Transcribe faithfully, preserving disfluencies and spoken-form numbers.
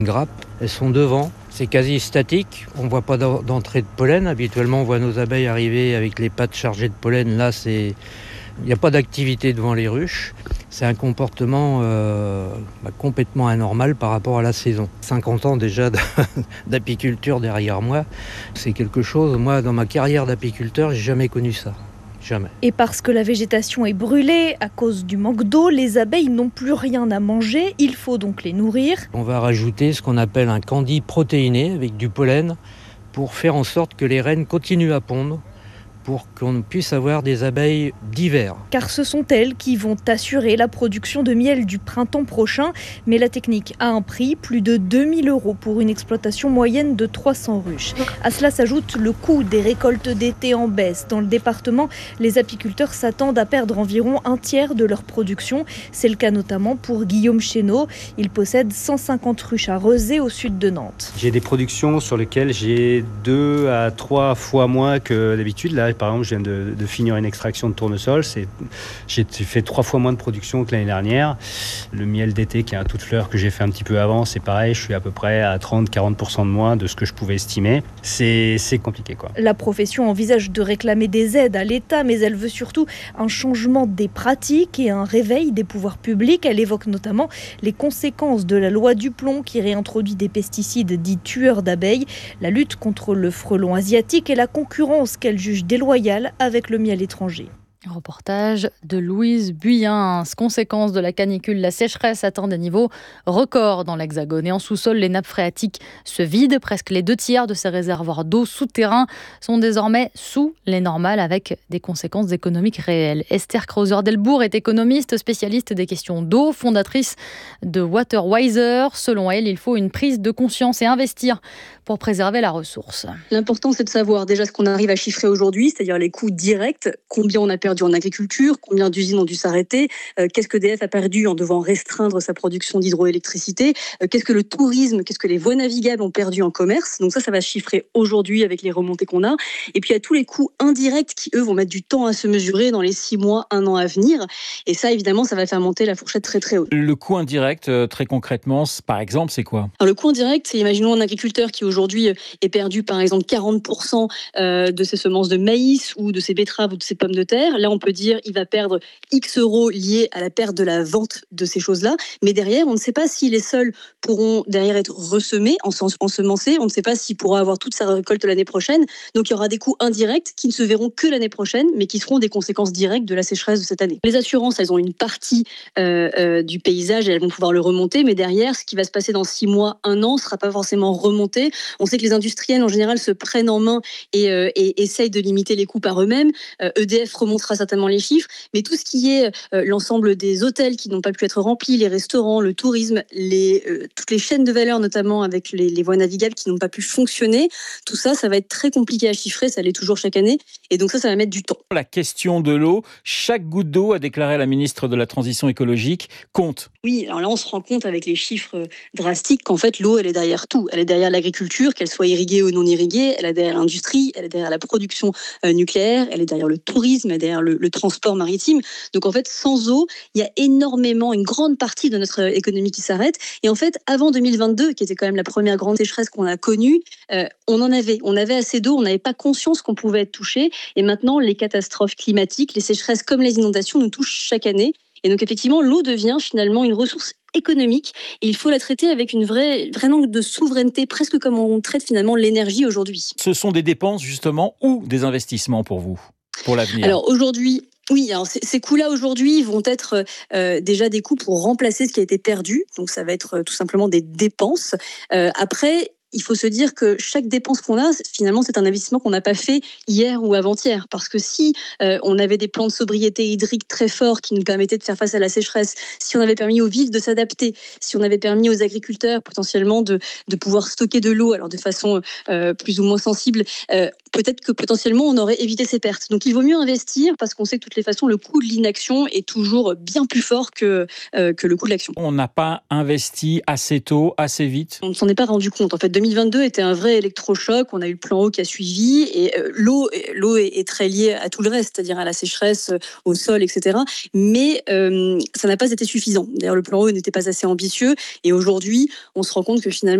Grappes, elles sont devant, c'est quasi statique, on ne voit pas d'entrée de pollen. Habituellement, on voit nos abeilles arriver avec les pattes chargées de pollen. Là, c'est... il n'y a pas d'activité devant les ruches. C'est un comportement euh, bah, complètement anormal par rapport à la saison. cinquante ans déjà d'apiculture derrière moi, c'est quelque chose, moi, dans ma carrière d'apiculteur, j'ai jamais connu ça. Jamais. Et parce que la végétation est brûlée à cause du manque d'eau, les abeilles n'ont plus rien à manger, il faut donc les nourrir. On va rajouter ce qu'on appelle un candy protéiné avec du pollen pour faire en sorte que les reines continuent à pondre, pour qu'on puisse avoir des abeilles d'hiver. Car ce sont elles qui vont assurer la production de miel du printemps prochain. Mais la technique a un prix, plus de deux mille euros pour une exploitation moyenne de trois cents ruches. À cela s'ajoute le coût des récoltes d'été en baisse. Dans le département, les apiculteurs s'attendent à perdre environ un tiers de leur production. C'est le cas notamment pour Guillaume Chénaud. Il possède cent cinquante ruches à Rezé au sud de Nantes. J'ai des productions sur lesquelles j'ai deux à trois fois moins que d'habitude. Là, par exemple, je viens de, de finir une extraction de tournesol. C'est, j'ai fait trois fois moins de production que l'année dernière. Le miel d'été, qui est un tout de fleur que j'ai fait un petit peu avant, c'est pareil. Je suis à peu près à trente à quarante pour cent de moins de ce que je pouvais estimer. C'est, c'est compliqué, quoi. La profession envisage de réclamer des aides à l'État, mais elle veut surtout un changement des pratiques et un réveil des pouvoirs publics. Elle évoque notamment les conséquences de la loi Duplon qui réintroduit des pesticides dits tueurs d'abeilles, la lutte contre le frelon asiatique et la concurrence qu'elle juge déloyale avec le miel étranger. Reportage de Louise Buyens. Conséquence de la canicule, la sécheresse atteint des niveaux records dans l'Hexagone. Et en sous-sol, les nappes phréatiques se vident. Presque les deux tiers de ces réservoirs d'eau souterrains sont désormais sous les normales, avec des conséquences économiques réelles. Esther Krauser-Delbourg est économiste, spécialiste des questions d'eau, fondatrice de Waterwiser. Selon elle, il faut une prise de conscience et investir pour préserver la ressource. L'important, c'est de savoir déjà ce qu'on arrive à chiffrer aujourd'hui, c'est-à-dire les coûts directs, combien on a perdu en agriculture, combien d'usines ont dû s'arrêter, euh, qu'est-ce que D F a perdu en devant restreindre sa production d'hydroélectricité, euh, qu'est-ce que le tourisme, qu'est-ce que les voies navigables ont perdu en commerce. Donc ça, ça va se chiffrer aujourd'hui avec les remontées qu'on a. Et puis il y a tous les coûts indirects qui, eux, vont mettre du temps à se mesurer dans les six mois, un an à venir. Et ça, évidemment, ça va faire monter la fourchette très très haut. Le coût indirect, euh, très concrètement, par exemple, c'est quoi ? Alors, le coût indirect, c'est, imaginons un agriculteur qui aujourd'hui est perdu, par exemple, quarante pour cent de ses semences de maïs ou de ses betteraves ou de ses pommes de terre. Là, on peut dire il va perdre X euros liés à la perte de la vente de ces choses-là. Mais derrière, on ne sait pas si les sols pourront derrière être ressemés, ensemencés. On ne sait pas s'il pourra avoir toute sa récolte l'année prochaine. Donc, il y aura des coûts indirects qui ne se verront que l'année prochaine, mais qui seront des conséquences directes de la sécheresse de cette année. Les assurances, elles ont une partie euh, euh, du paysage et elles vont pouvoir le remonter. Mais derrière, ce qui va se passer dans six mois, un an, ne sera pas forcément remonté. On sait que les industriels, en général, se prennent en main et, euh, et essayent de limiter les coûts par eux-mêmes. Euh, E D F remontera certainement les chiffres, mais tout ce qui est euh, l'ensemble des hôtels qui n'ont pas pu être remplis, les restaurants, le tourisme, les, euh, toutes les chaînes de valeur, notamment avec les, les voies navigables qui n'ont pas pu fonctionner, tout ça, ça va être très compliqué à chiffrer, ça l'est toujours chaque année, et donc ça, ça va mettre du temps. La question de l'eau, chaque goutte d'eau, a déclaré la ministre de la Transition écologique, compte. Oui, alors là, on se rend compte avec les chiffres drastiques qu'en fait, l'eau, elle est derrière tout. Elle est derrière l'agriculture, qu'elle soit irriguée ou non irriguée, elle est derrière l'industrie, elle est derrière la production euh, nucléaire, elle est derrière le tourisme, elle est derrière le, le transport maritime. Donc en fait, sans eau, il y a énormément, une grande partie de notre économie qui s'arrête. Et en fait, avant deux mille vingt-deux, qui était quand même la première grande sécheresse qu'on a connue, euh, on en avait. On avait assez d'eau, on n'avait pas conscience qu'on pouvait être touché. Et maintenant, les catastrophes climatiques, les sécheresses comme les inondations nous touchent chaque année. Et donc effectivement, l'eau devient finalement une ressource économique et il faut la traiter avec une vraie, vraie langue de souveraineté, presque comme on traite finalement l'énergie aujourd'hui. Ce sont des dépenses justement ou des investissements pour vous, pour l'avenir ? Alors aujourd'hui, oui, alors ces coûts-là aujourd'hui vont être euh, déjà des coûts pour remplacer ce qui a été perdu. Donc ça va être euh, tout simplement des dépenses. Euh, après, il faut se dire que chaque dépense qu'on a, finalement, c'est un investissement qu'on n'a pas fait hier ou avant-hier. Parce que si euh, on avait des plans de sobriété hydrique très forts qui nous permettaient de faire face à la sécheresse, si on avait permis aux villes de s'adapter, si on avait permis aux agriculteurs potentiellement de, de pouvoir stocker de l'eau, alors de façon euh, plus ou moins sensible, euh, peut-être que potentiellement on aurait évité ces pertes. Donc il vaut mieux investir parce qu'on sait que de toutes les façons le coût de l'inaction est toujours bien plus fort que, euh, que le coût de l'action. On n'a pas investi assez tôt, assez vite. On ne s'en est pas rendu compte. En fait, deux mille vingt-deux était un vrai électrochoc. On a eu le plan eau qui a suivi et euh, l'eau, l'eau est, est très liée à tout le reste, c'est-à-dire à la sécheresse, au sol, et cetera. Mais euh, ça n'a pas été suffisant. D'ailleurs, le plan eau n'était pas assez ambitieux et aujourd'hui, on se rend compte que finalement